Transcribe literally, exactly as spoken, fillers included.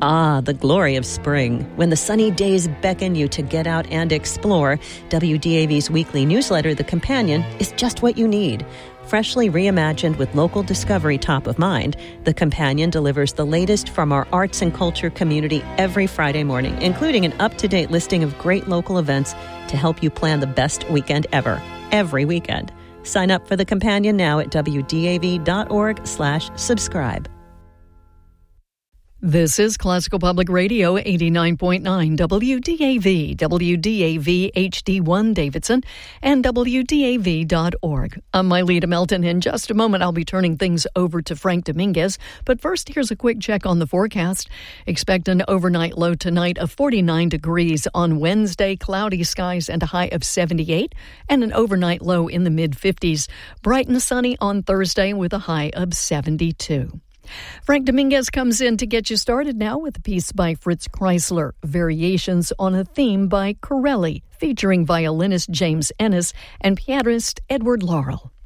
Ah, the glory of spring. When the sunny days beckon you to get out and explore, W D A V's weekly newsletter, The Companion, is just what you need. Freshly reimagined with local discovery top of mind, The Companion delivers the latest from our arts and culture community every Friday morning, including an up-to-date listing of great local events to help you plan the best weekend ever, every weekend. Sign up for The Companion now at W D A V dot org slash subscribe. This is Classical Public Radio eighty-nine point nine W D A V, W D A V H D one Davidson, and W D A V dot org. I'm Myleta Melton. In just a moment, I'll be turning things over to Frank Dominguez. But first, here's a quick check on the forecast. Expect an overnight low tonight of forty-nine degrees. On Wednesday, cloudy skies and a high of seventy-eight, and an overnight low in the mid-fifties. Bright and sunny on Thursday with a high of seventy-two. Frank Dominguez comes in to get you started now with a piece by Fritz Kreisler, Variations on a Theme by Corelli, featuring violinist James Ennis and pianist Edward Laurel.